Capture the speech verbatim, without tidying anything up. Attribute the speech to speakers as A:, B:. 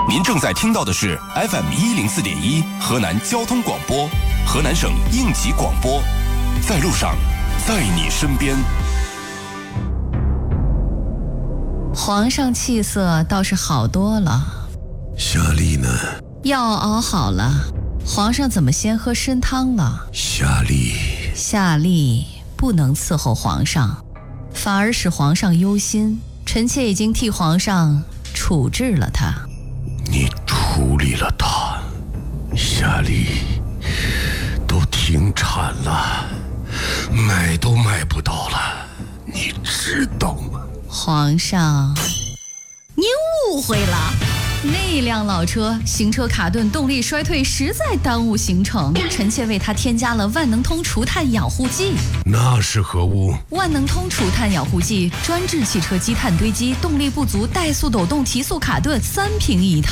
A: 您正在听到的是 F M 一零四点一河南交通广播，河南省应急广播，在路上，在你身边。
B: 皇上气色倒是好多了。
C: 夏丽呢？
B: 药熬好了，皇上怎么先喝参汤了？
C: 夏丽，
B: 夏丽不能伺候皇上，反而使皇上忧心。臣妾已经替皇上处置了他。
C: 你处理了他？夏丽都停产了，买都买不到了，你知道吗？
B: 皇上，您误会了。那辆老车行车卡顿，动力衰退，实在耽误行程。臣妾为他添加了万能通除碳养护剂。
C: 那是何物？
B: 万能通除碳养护剂专治汽车积碳堆积、动力不足、怠速抖动、提速卡顿，三瓶一套。